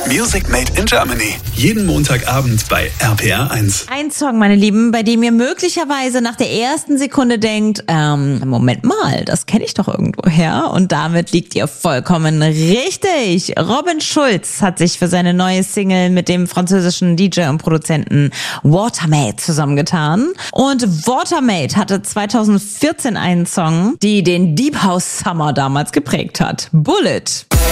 Music Made in Germany. Jeden Montagabend bei RPR 1. Ein Song, meine Lieben, bei dem ihr möglicherweise nach der ersten Sekunde denkt, Moment mal, das kenne ich doch irgendwoher. Und damit liegt ihr vollkommen richtig. Robin Schulz hat sich für seine neue Single mit dem französischen DJ und Produzenten Watermaid zusammengetan. Und Watermaid hatte 2014 einen Song, die den Deep House Summer damals geprägt hat. Bullet.